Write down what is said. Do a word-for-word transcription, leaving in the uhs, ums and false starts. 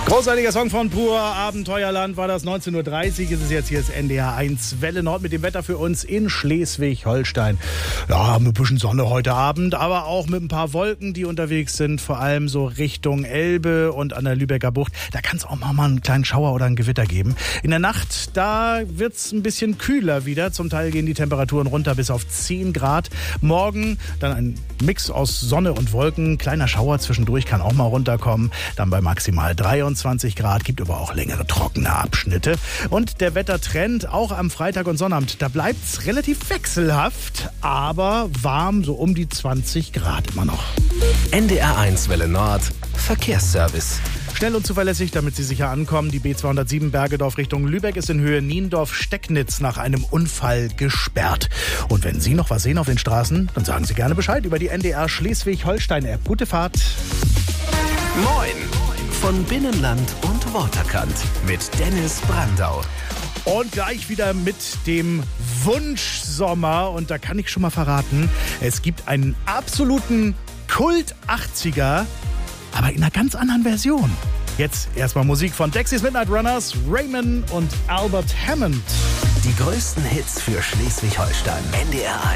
Großartiger Song von Pur Abenteuerland war das. neunzehn Uhr dreißig ist es jetzt. Hier ist N D R eins Welle Nord mit dem Wetter für uns in Schleswig-Holstein. Ja, mit ein bisschen Sonne heute Abend, aber auch mit ein paar Wolken, die unterwegs sind. Vor allem so Richtung Elbe und an der Lübecker Bucht. Da kann es auch mal einen kleinen Schauer oder ein Gewitter geben. In der Nacht, da wird es ein bisschen kühler wieder. Zum Teil gehen die Temperaturen runter bis auf zehn Grad. Morgen dann ein Mix aus Sonne und Wolken. Kleiner Schauer zwischendurch kann auch mal runterkommen. Dann bei maximal dreiundzwanzig Grad, gibt aber auch längere trockene Abschnitte. Und der Wettertrend auch am Freitag und Sonnabend, da bleibt es relativ wechselhaft, aber warm, so um die zwanzig Grad immer noch. N D R eins Welle Nord, Verkehrsservice. Schnell und zuverlässig, damit Sie sicher ankommen. Die B zweihundertsieben Bergedorf Richtung Lübeck ist in Höhe Niendorf-Stecknitz nach einem Unfall gesperrt. Und wenn Sie noch was sehen auf den Straßen, dann sagen Sie gerne Bescheid über die N D R Schleswig-Holstein-App. Gute Fahrt. Moin von Binnenland und Waterkant mit Dennis Brandau. Und gleich wieder mit dem Wunschsommer. Und da kann ich schon mal verraten, es gibt einen absoluten Kult-achtziger, aber in einer ganz anderen Version. Jetzt erstmal Musik von Dexys Midnight Runners, Raymond und Albert Hammond. Die größten Hits für Schleswig-Holstein. N D R eins.